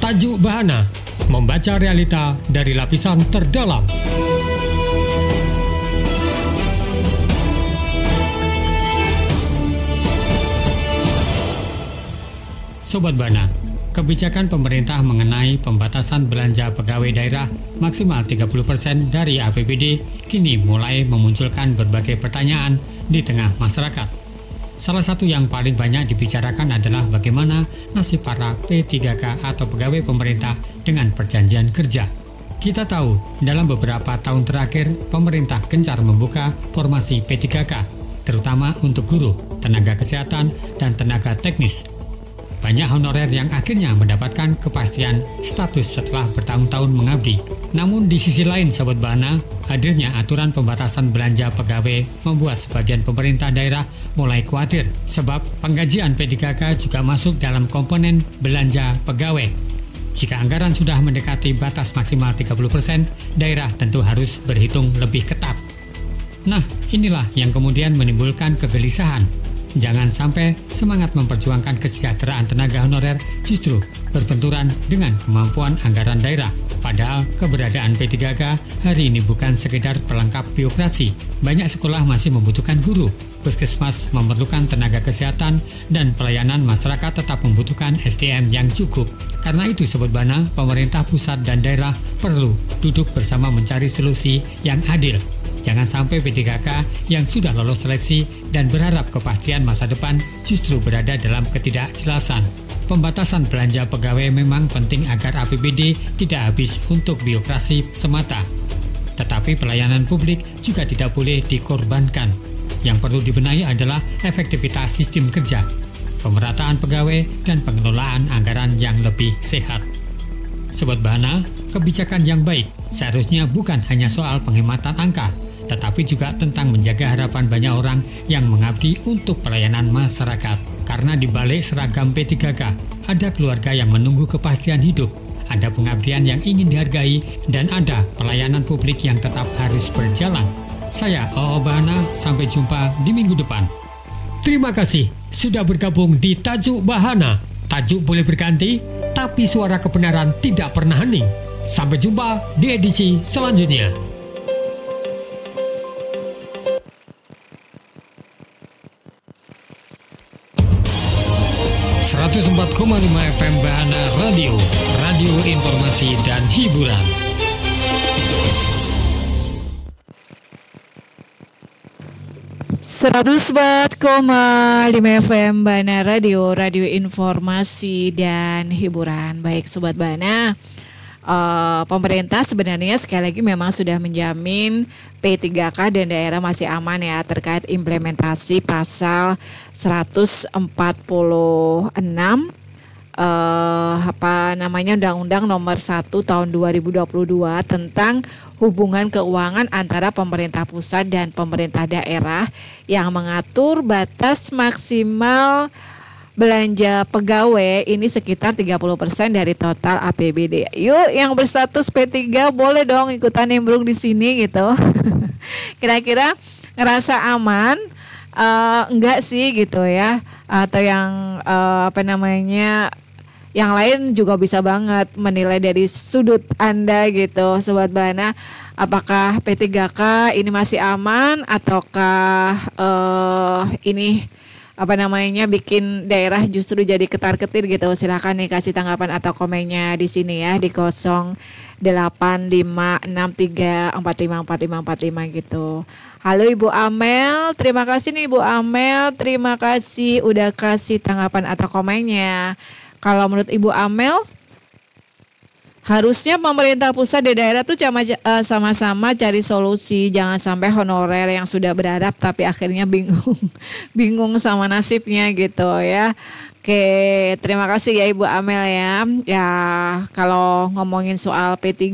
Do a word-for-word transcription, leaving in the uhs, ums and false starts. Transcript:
Tajuk Bahana, membaca realita dari lapisan terdalam. Sobat Bahana, kebijakan pemerintah mengenai pembatasan belanja pegawai daerah maksimal tiga puluh persen dari A P B D kini mulai memunculkan berbagai pertanyaan di tengah masyarakat. Salah satu yang paling banyak dibicarakan adalah bagaimana nasib para P tiga K atau pegawai pemerintah dengan perjanjian kerja. Kita tahu, dalam beberapa tahun terakhir, pemerintah gencar membuka formasi P tiga K, terutama untuk guru, tenaga kesehatan, dan tenaga teknis. Banyak honorer yang akhirnya mendapatkan kepastian status setelah bertahun-tahun mengabdi. Namun di sisi lain, Sobat Bahana, hadirnya aturan pembatasan belanja pegawai membuat sebagian pemerintah daerah mulai khawatir sebab penggajian P tiga K juga masuk dalam komponen belanja pegawai. Jika anggaran sudah mendekati batas maksimal tiga puluh persen, daerah tentu harus berhitung lebih ketat. Nah, inilah yang kemudian menimbulkan kegelisahan. Jangan sampai semangat memperjuangkan kesejahteraan tenaga honorer justru berbenturan dengan kemampuan anggaran daerah. Padahal keberadaan P tiga K hari ini bukan sekedar pelengkap birokrasi. Banyak sekolah masih membutuhkan guru, puskesmas memerlukan tenaga kesehatan, dan pelayanan masyarakat tetap membutuhkan S D M yang cukup. Karena itu, Sobat Bahana, pemerintah pusat dan daerah perlu duduk bersama mencari solusi yang adil. Jangan sampai P tiga K yang sudah lolos seleksi dan berharap kepastian masa depan justru berada dalam ketidakjelasan. Pembatasan belanja pegawai memang penting agar A P B D tidak habis untuk birokrasi semata. Tetapi pelayanan publik juga tidak boleh dikorbankan. Yang perlu dibenahi adalah efektivitas sistem kerja, pemerataan pegawai, dan pengelolaan anggaran yang lebih sehat. Sobat Bahana, kebijakan yang baik seharusnya bukan hanya soal penghematan angka, tetapi juga tentang menjaga harapan banyak orang yang mengabdi untuk pelayanan masyarakat. Karena di balik seragam P tiga K, ada keluarga yang menunggu kepastian hidup, ada pengabdian yang ingin dihargai, dan ada pelayanan publik yang tetap harus berjalan. Saya O O Bahana, sampai jumpa di minggu depan. Terima kasih sudah bergabung di Tajuk Bahana. Tajuk boleh berganti, tapi suara kebenaran tidak pernah hening. Sampai jumpa di edisi selanjutnya. seratus empat koma lima F M Bahana Radio, radio informasi dan hiburan. seratus empat koma lima F M Bahana Radio, radio informasi dan hiburan. Baik Sobat Bahana, Uh, pemerintah sebenarnya sekali lagi memang sudah menjamin P tiga K dan daerah masih aman ya terkait implementasi pasal seratus empat puluh enam uh, apa namanya Undang-Undang Nomor satu Tahun dua ribu dua puluh dua tentang hubungan keuangan antara pemerintah pusat dan pemerintah daerah yang mengatur batas maksimal belanja pegawai ini sekitar tiga puluh persen dari total A P B D. Yuk yang berstatus P tiga boleh dong ikutan nimbrung di sini gitu. Kira-kira ngerasa aman? Uh, enggak sih gitu ya. Atau yang uh, apa namanya? Yang lain juga bisa banget menilai dari sudut Anda gitu, Sobat Bahana. Apakah P tiga K ini masih aman ataukah uh, ini apa namanya bikin daerah justru jadi ketar-ketir gitu? Silakan nih kasih tanggapan atau komennya di sini ya di nol delapan lima enam tiga empat lima empat lima empat lima gitu. Halo Ibu Amel, terima kasih nih Ibu Amel, terima kasih udah kasih tanggapan atau komennya. Kalau menurut Ibu Amel, harusnya pemerintah pusat dan daerah tuh sama-sama cari solusi, jangan sampai honorer yang sudah berharap tapi akhirnya bingung, bingung sama nasibnya gitu ya. Oke, terima kasih ya Ibu Amel ya. Ya kalau ngomongin soal P tiga